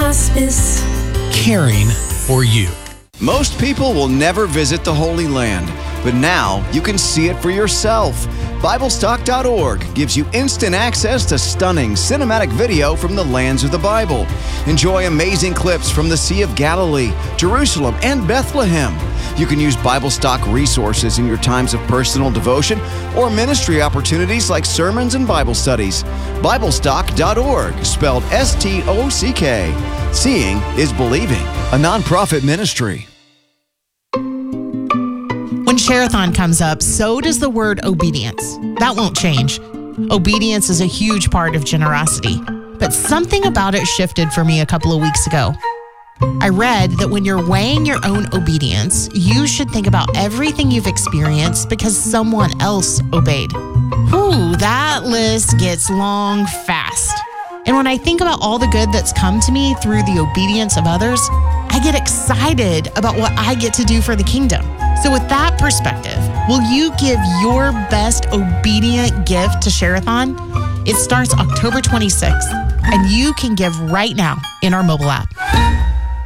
Hospice. Caring for you. Most people will never visit the Holy Land, but now you can see it for yourself. BibleStock.org gives you instant access to stunning cinematic video from the lands of the Bible. Enjoy amazing clips from the Sea of Galilee, Jerusalem, and Bethlehem. You can use BibleStock resources in your times of personal devotion or ministry opportunities like sermons and Bible studies. BibleStock.org, spelled S-T-O-C-K. Seeing is believing, a nonprofit ministry. When Share-a-thon comes up, so does the word obedience. That won't change. Obedience is a huge part of generosity, but something about it shifted for me a couple of weeks ago. I read that when you're weighing your own obedience, you should think about everything you've experienced because someone else obeyed. Ooh, that list gets long fast. And when I think about all the good that's come to me through the obedience of others, I get excited about what I get to do for the kingdom. So with that perspective, will you give your best obedient gift to Share-a-thon? It starts October 26th, and you can give right now in our mobile app.